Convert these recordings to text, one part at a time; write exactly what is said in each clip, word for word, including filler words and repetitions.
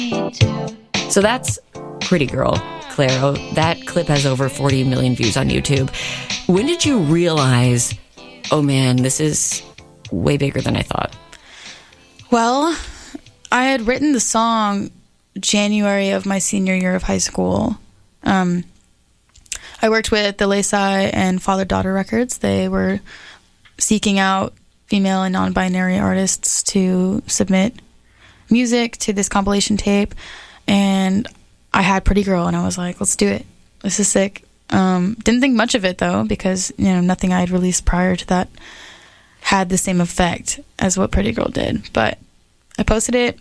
So that's Pretty Girl, Clairo. That clip has over forty million views on YouTube. When did you realize, oh man, this is way bigger than I thought? Well, I had written the song January of my senior year of high school. Um, I worked with the Lesai and Father Daughter Records. They were seeking out female and non-binary artists to submit music to this compilation tape, and I had Pretty Girl, and I was like, let's do it. This is sick. Um, didn't think much of it, though, because, you know, nothing I had released prior to that had the same effect as what Pretty Girl did. But I posted it,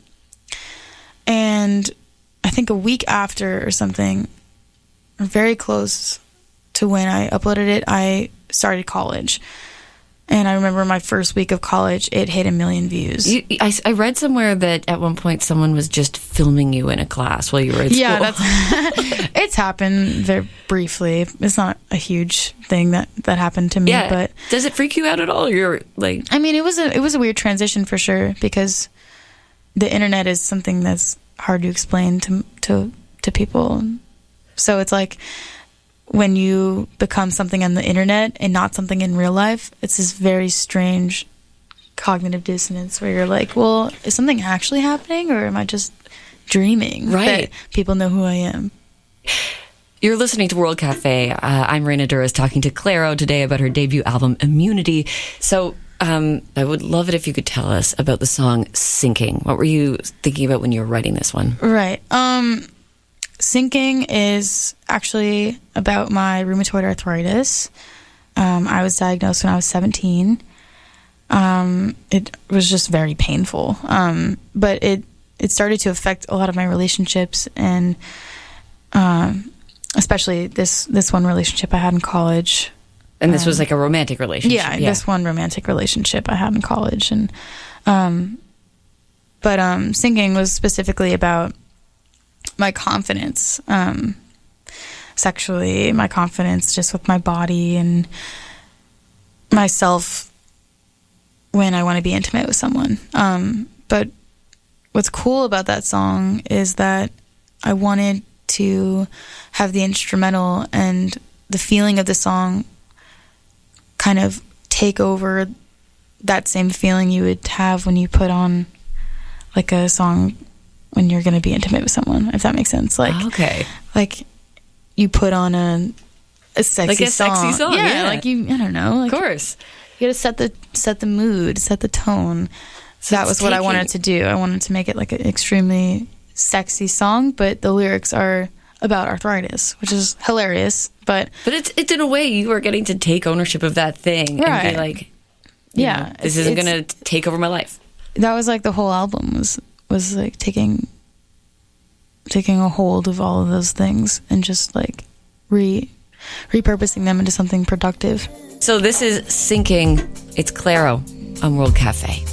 and I think a week after or something, or very close to when I uploaded it, I started college. And I remember my first week of college, it hit a million views. You, I, I read somewhere that at one point someone was just filming you in a class while you were at yeah, school. Yeah, that's it's happened very briefly. It's not a huge thing that, that happened to me. Yeah. But does it freak you out at all? You're like, I mean, it was a it was a weird transition for sure, because the internet is something that's hard to explain to to to people. So it's like, when you become something on the internet and not something in real life, it's this very strange cognitive dissonance where you're like, well, is something actually happening, or am I just dreaming right. that people know who I am? You're listening to World Cafe. Uh, I'm Raina Douris talking to Clairo today about her debut album, Immunity. So um, I would love it if you could tell us about the song Sinking. What were you thinking about when you were writing this one? Right. Um... Sinking is actually about my rheumatoid arthritis. Um, I was diagnosed when I was seventeen. Um, it was just very painful. Um, but it, it started to affect a lot of my relationships, and um, especially this, this one relationship I had in college. And this um, was like a romantic relationship? Yeah, yeah, this one romantic relationship I had in college. And um, But um, Sinking was specifically about my confidence, um, sexually, my confidence just with my body and myself when I want to be intimate with someone. Um, but what's cool about that song is that I wanted to have the instrumental and the feeling of the song kind of take over that same feeling you would have when you put on like a song when you're going to be intimate with someone, if that makes sense. Like, okay. Like you put on a a sexy like a song. sexy song. Yeah, yeah. like you, I don't know. Like, of course. You got to set the set the mood, set the tone. So that was what taking... I wanted to do. I wanted to make it like an extremely sexy song, but the lyrics are about arthritis, which is hilarious. But but it's it's in a way you are getting to take ownership of that thing, right, and be like, yeah, know, this isn't going to take over my life. That was like the whole album was was like taking taking a hold of all of those things and just like re repurposing them into something productive. So this is Sinking. It's Clairo on World Cafe.